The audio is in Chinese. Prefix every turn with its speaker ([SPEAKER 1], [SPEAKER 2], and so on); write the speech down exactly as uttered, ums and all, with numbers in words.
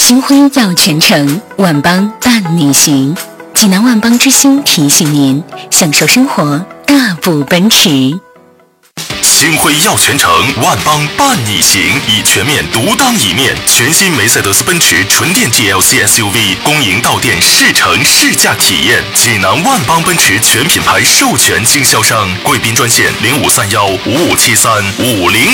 [SPEAKER 1] 星辉耀全城，万邦伴你行。济南万邦之星提醒您，享受生活，大步奔驰。
[SPEAKER 2] 星辉耀全城，万邦伴你行，以全面独当一面。全新梅赛德斯奔驰纯电 G L C S U V 公营到店试乘试驾体验。济南万邦奔驰全品牌授权经销商，贵宾专线零五三幺五五七三五零。